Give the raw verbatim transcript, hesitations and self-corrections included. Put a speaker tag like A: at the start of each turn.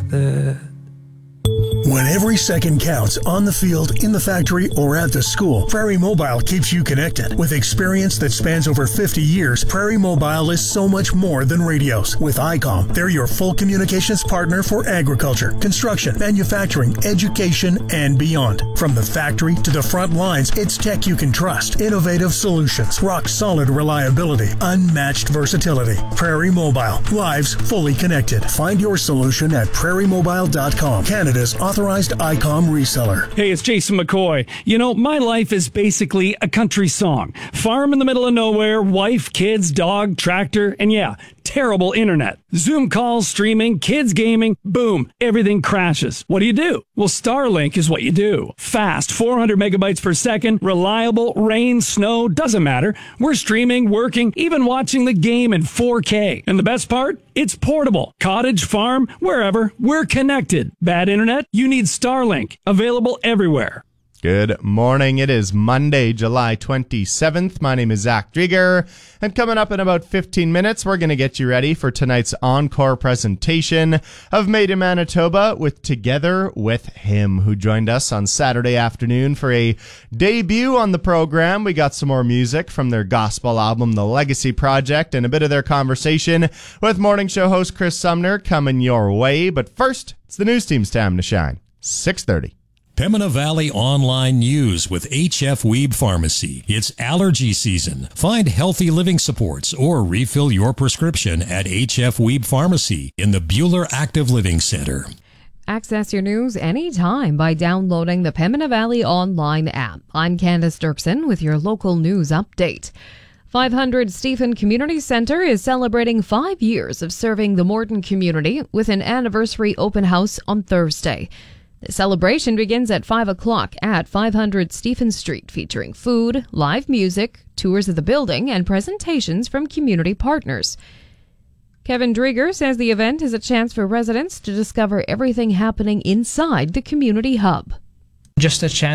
A: that.
B: When every second counts on the field, in the factory, or at the school, Prairie Mobile keeps you connected. With experience that spans over fifty years, Prairie Mobile is so much more than radios. With I COM, they're your full communications partner for agriculture, construction, manufacturing, education, and beyond. From the factory to the front lines, it's tech you can trust. Innovative solutions, rock-solid reliability, unmatched versatility. Prairie Mobile, lives fully connected. Find your solution at prairie mobile dot com, Canada's authorized I COM reseller.
C: Hey, it's Jason McCoy. You know, my life is basically a country song. Farm in the middle of nowhere, wife, kids, dog, tractor, and yeah, terrible internet. Zoom calls, streaming, kids gaming, boom, everything crashes. What do you do? Well, Starlink is what you do. Fast, four hundred megabytes per second, reliable, rain, snow, doesn't matter. We're streaming, working, even watching the game in four K. And the best part? It's portable. Cottage, farm, wherever, we're connected. Bad internet? You need Starlink. Available everywhere.
D: Good morning. It is Monday, July twenty-seventh. My name is Zach Drieger, and coming up in about fifteen minutes, we're going to get you ready for tonight's encore presentation of Made in Manitoba with Together with Him, who joined us on Saturday afternoon for a debut on the program. We got some more music from their gospel album, The Legacy Project, and a bit of their conversation with morning show host Chris Sumner coming your way. But first, it's the news team's time to shine. six thirty.
E: Pembina Valley Online News with H F Weeb Pharmacy. It's allergy season. Find healthy living supports or refill your prescription at H F Weeb Pharmacy in the Bueller Active Living Center.
F: Access your news anytime by downloading the Pembina Valley Online app. I'm Candace Dirksen with your local news update. five hundred Stephen Community Centre is celebrating five years of serving the Morton community with an anniversary open house on Thursday. The celebration begins at five o'clock at five hundred Stephen Street, featuring food, live music, tours of the building, and presentations from community partners. Kevin Drieger says the event is a chance for residents to discover everything happening inside the community hub.
A: Just a chance